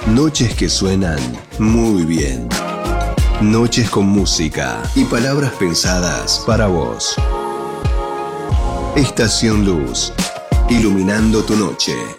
Noches que suenan muy bien. Noches con música y palabras pensadas para vos. Estación Luz, iluminando tu noche.